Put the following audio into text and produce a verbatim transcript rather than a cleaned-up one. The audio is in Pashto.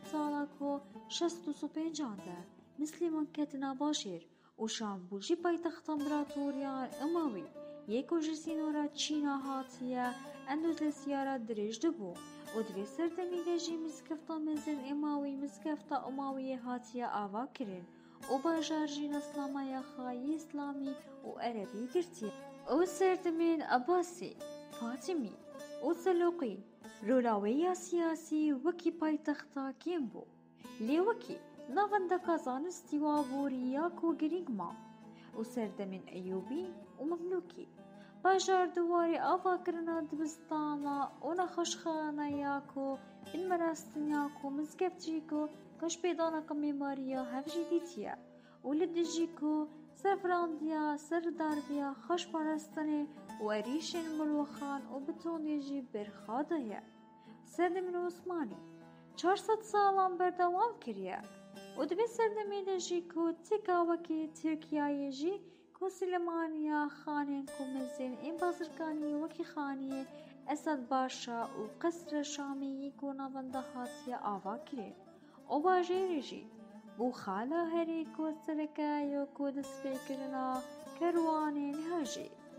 سالا کو شست و سپنجان ده مسلمان کتنا باشیر و شام بوجی پایتخت امپراتوریان اموی یکو جسینورا چینا هاتیه اندوزلسیارا درشت بو و دوی سردمی جی مسکفتا مزن اموی مسکفتا اموی هاتیه آوا کرن و باجار جین اسلامای خایی اسلامی و عربی گرتیه و سردمین عباسی فاطمی و سلوقی رولاوی سیاسی وکی پایتختا کیم بو لی وکی نافندکا زانستی و بوریا کو گرینگ ما و سردمین ایوبی و مملوکی باجار دواری آوا کرنا دبستانا و نخوشخانه یاکو بین مراستن یاکو مزگفت کو کش پیدانا کمیماریا هفجی دیتیا و لدجی کو سر فراندیا سر داربیا خوش پرستنه و اریشن ملوخان و بتونی جی برخاده سردمین عثمانی چهارصد سالان بردوام کریه و دبی سردمین جی کو تکا وکی ترکیای جی کو سلمانیا خانین کو مزین این بازرگانی وکی خانیه اسد باشا و قصر شامی کو ناونده هاتیه آوا کرین و باجیری جی بو خالا هری کو سرکایو کو دست بکرنا کروانین هجی